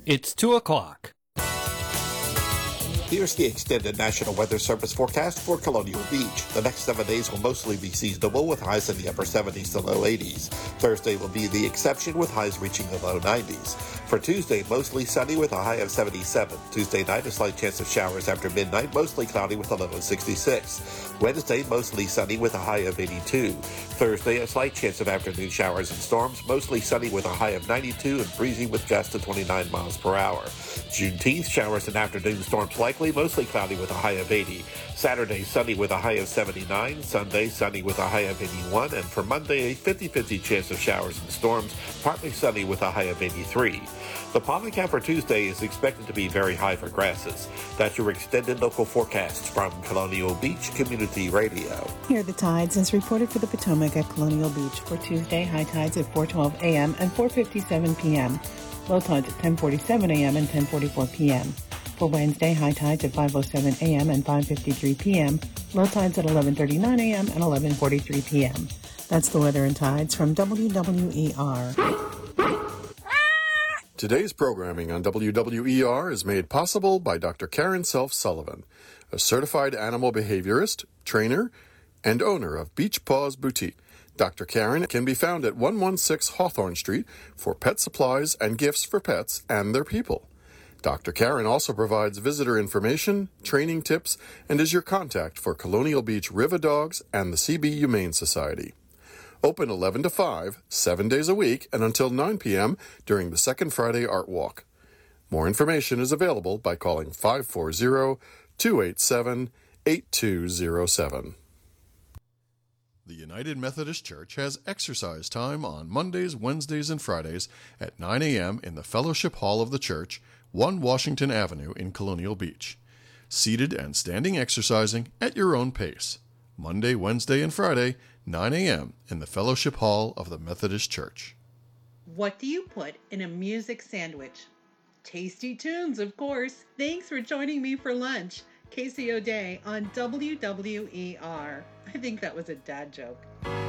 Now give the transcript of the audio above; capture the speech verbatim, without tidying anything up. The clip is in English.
It's two o'clock. Here's the extended National Weather Service forecast for Colonial Beach. The next seven days will mostly be seasonable with highs in the upper seventies to low eighties. Thursday will be the exception with highs reaching the low nineties. For Tuesday, mostly sunny with a high of seventy-seven. Tuesday night, a slight chance of showers after midnight, mostly cloudy with a low of sixty-six. Wednesday, mostly sunny with a high of eighty-two. Thursday, a slight chance of afternoon showers and storms, mostly sunny with a high of ninety-two and breezy with gusts to twenty-nine miles per hour. Juneteenth, showers and afternoon storms likely, mostly cloudy with a high of eighty. Saturday, sunny with a high of seventy-nine. Sunday, sunny with a high of eighty-one. And for Monday, a fifty-fifty chance of showers and storms, partly sunny with a high of eighty-three. The pollen count for Tuesday is expected to be very high for grasses. That's your extended local forecast from Colonial Beach Community Radio. Here are the tides as reported for the Potomac at Colonial Beach for Tuesday. High tides at four twelve a.m. and four fifty-seven p.m. Low tides at ten forty-seven a.m. and ten forty-four p.m. For Wednesday, high tides at five oh seven a.m. and five fifty-three p.m. Low tides at eleven thirty-nine a.m. and eleven forty-three p.m. That's the weather and tides from W W E R. Today's programming on W W E R is made possible by Doctor Karen Self Sullivan, a certified animal behaviorist, trainer, and owner of Beach Paws Boutique. Doctor Karen can be found at one sixteen Hawthorne Street for pet supplies and gifts for pets and their people. Doctor Karen also provides visitor information, training tips, and is your contact for Colonial Beach River Dogs and the C B Humane Society. Open eleven to five, seven days a week, and until nine p.m. during the Second Friday Art Walk. More information is available by calling five four zero, two eight seven, eight two zero seven. The United Methodist Church has exercise time on Mondays, Wednesdays, and Fridays at nine a.m. in the Fellowship Hall of the Church, one Washington Avenue in Colonial Beach. Seated and standing exercising at your own pace. Monday, Wednesday, and Friday, nine a.m. in the Fellowship Hall of the Methodist Church. What do you put in a music sandwich? Tasty tunes, of course. Thanks for joining me for lunch. Casey O'Day on W W E R. I think that was a dad joke.